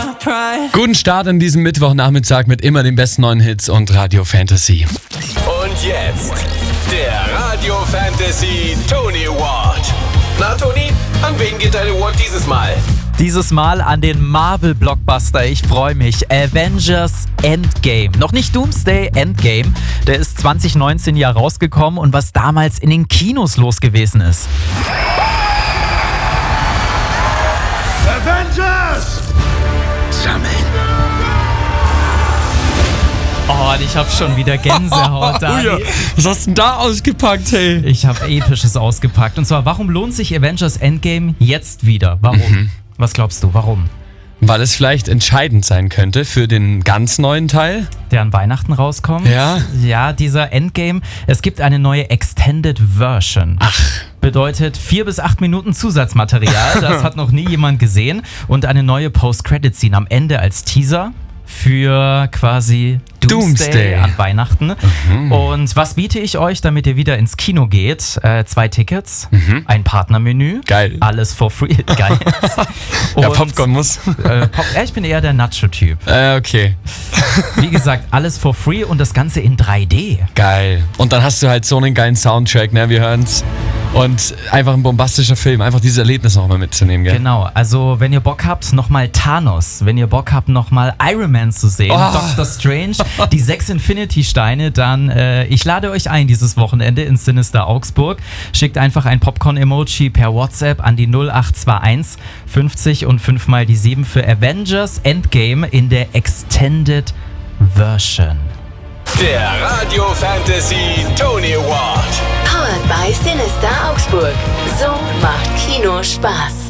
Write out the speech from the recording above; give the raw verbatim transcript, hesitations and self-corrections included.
Guten Start an diesem Mittwochnachmittag mit immer den besten neuen Hits und Radio Fantasy. Und jetzt der Radio Fantasy Tony Award. Na Tony, an wen geht dein Award dieses Mal? Dieses Mal an den Marvel-Blockbuster. Ich freue mich. Avengers Endgame. Noch nicht Doomsday, Endgame. Der ist zwanzig neunzehn ja rausgekommen und was damals in den Kinos los gewesen ist. Avengers! Sammeln. Oh, und ich habe schon wieder Gänsehaut. Oh ja. Was hast du denn da ausgepackt, hey? Ich habe Episches ausgepackt. Und zwar, warum lohnt sich Avengers Endgame jetzt wieder? Warum? Mhm. Was glaubst du, warum? Weil es vielleicht entscheidend sein könnte für den ganz neuen Teil. Der an Weihnachten rauskommt. Ja. Ja, dieser Endgame. Es gibt eine neue Extended Version. Ach. Bedeutet vier bis acht Minuten Zusatzmaterial. Das hat noch nie jemand gesehen. Und eine neue Post-Credit-Scene am Ende als Teaser für quasi Doomsday, Doomsday. an Weihnachten. Mhm. Und was biete ich euch, damit ihr wieder ins Kino geht? Äh, zwei Tickets, mhm. ein Partnermenü. Geil. Alles for free. Geil. Und, ja, Popcorn muss. Äh, Pop- ja, ich bin eher der Nacho-Typ. Äh, okay. Wie gesagt, alles for free und das Ganze in drei D. Geil. Und dann hast du halt so einen geilen Soundtrack, ne? Wir hören's. Und einfach ein bombastischer Film, einfach dieses Erlebnis nochmal mitzunehmen, gell? Genau, also wenn ihr Bock habt, nochmal Thanos, wenn ihr Bock habt, nochmal Iron Man zu sehen, Oh. Doctor Strange, die sechs Infinity-Steine, dann äh, ich lade euch ein dieses Wochenende ins Sinister Augsburg. Schickt einfach ein Popcorn-Emoji per WhatsApp an die null acht zwei eins fünfzig und fünf mal die sieben für Avengers Endgame in der Extended Version. Der Radio Fantasy Tony Award. Powered by Sinister Augsburg. So macht Kino Spaß.